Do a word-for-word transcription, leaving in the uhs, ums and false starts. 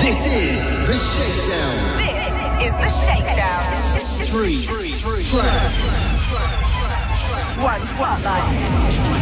This is the Shakedown. This is the Shakedown. Three, three, three tracks. One spotlight.